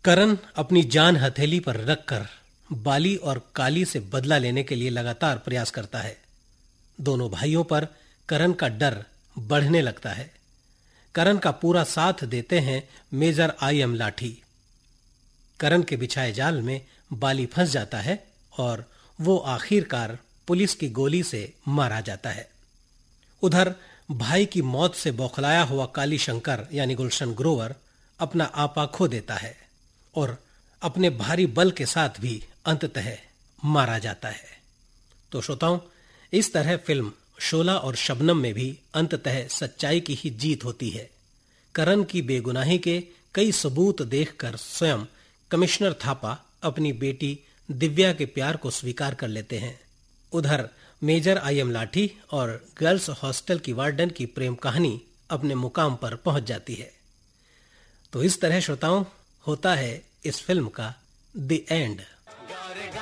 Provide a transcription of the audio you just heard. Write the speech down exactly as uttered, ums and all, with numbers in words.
करण अपनी जान हथेली पर रखकर बाली और काली से बदला लेने के लिए लगातार प्रयास करता है। दोनों भाइयों पर करण का डर बढ़ने लगता है। करण का पूरा साथ देते हैं मेजर आई एम लाठी। करण के बिछाए जाल में बाली फंस जाता है और वो आखिरकार पुलिस की गोली से मारा जाता है। उधर भाई की मौत से बौखलाया हुआ काली शंकर यानी गुलशन ग्रोवर अपना आपा खो देता है और अपने भारी बल के साथ भी अंततः मारा जाता है। तो श्रोताओं, इस तरह फिल्म शोला और शबनम में भी अंततः सच्चाई की ही जीत होती है। करण की बेगुनाही के कई सबूत देखकर स्वयं कमिश्नर थापा अपनी बेटी दिव्या के प्यार को स्वीकार कर लेते हैं। उधर मेजर आई एम लाठी और गर्ल्स हॉस्टल की वार्डन की प्रेम कहानी अपने मुकाम पर पहुंच जाती है। तो इस तरह श्रोताओं होता है इस फिल्म का द एंड।